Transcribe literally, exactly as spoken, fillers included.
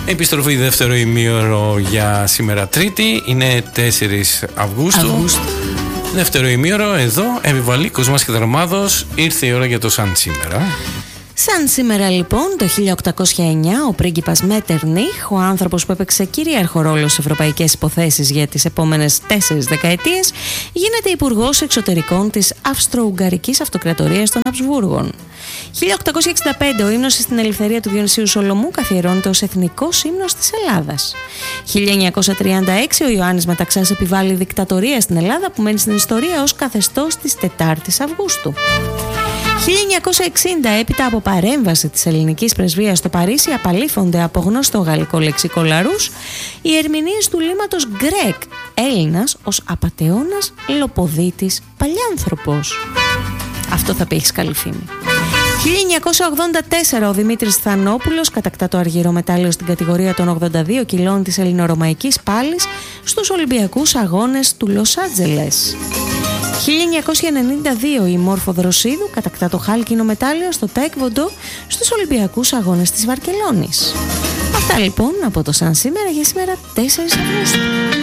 Επιστροφή δεύτερο ημίωρο για σήμερα Τρίτη. Είναι τέσσερις Αυγούστου. Αυγούστου. Δεύτερο ημίωρο εδώ, επιβαλή Κοσμάς και Δραμάδος. Ήρθε η ώρα για το σαν σήμερα. Σαν σήμερα λοιπόν το χίλια οκτακόσια εννιά ο πρίγκιπας Μέττερνιχ, ο άνθρωπος που έπαιξε κυρίαρχο ρόλο σε ευρωπαϊκές υποθέσεις για τις επόμενες τέσσερις δεκαετίες, γίνεται υπουργός εξωτερικών της Αυστρο-Ουγγαρικής Αυτοκρατορίας των Αμπσβούργων. χίλια οκτακόσια εξήντα πέντε ο ύμνος στην ελευθερία του Διονυσίου Σολομού καθιερώνεται ως εθνικός ύμνος της Ελλάδας. χίλια εννιακόσια τριάντα έξι ο Ιωάννης Μεταξάς επιβάλλει δικτατορία στην Ελλάδα που μένει στην ιστορία ως καθεστώς της τετάρτης Αυγούστου. χίλια εννιακόσια εξήντα έπειτα από παρέμβαση της ελληνικής πρεσβείας στο Παρίσι απαλήφονται από γνωστό γαλλικό λεξικό Λαρούς οι ερμηνείες του λύματος Γκρέκ, Έλληνας ως απατεώνας, λοποδίτης, παλιάνθρωπος. Αυτό θα πει, έχεις καλή φήμη. χίλια εννιακόσια ογδόντα τέσσερα ο Δημήτρης Θανόπουλος κατακτά το αργυρό μετάλλιο στην κατηγορία των ογδόντα δύο κιλών της ελληνορωμαϊκής πάλης στους Ολυμπιακούς Αγώνες του Λος Άντζελες. χίλια εννιακόσια ενενήντα δύο η Μόρφο Δροσίδου κατακτά το χάλκινο μετάλλιο στο Τάικβοντο στους Ολυμπιακούς Αγώνες της Βαρκελόνης. Αυτά λοιπόν από το σαν σήμερα για σήμερα τέσσερις Αυγούστου.